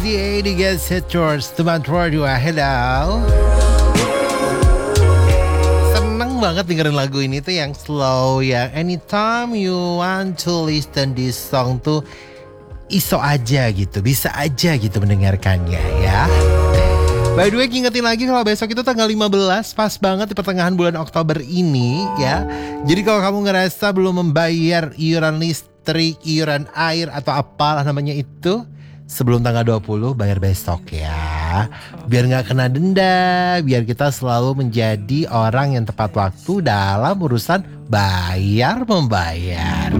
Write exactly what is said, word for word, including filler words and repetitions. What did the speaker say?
Di eighty Get Set Yours teman dua. Hello. Seneng banget dengerin lagu ini tuh yang slow ya. Anytime you want to listen this song tuh iso aja gitu, bisa aja gitu mendengarkannya ya. By the way, ingetin lagi kalau besok itu tanggal lima belas, pas banget di pertengahan bulan Oktober ini ya. Jadi kalau kamu ngerasa belum membayar iuran listrik, iuran air atau apalah namanya itu, sebelum tanggal dua puluh bayar besok ya. Biar gak kena denda, biar kita selalu menjadi orang yang tepat waktu dalam urusan bayar membayar.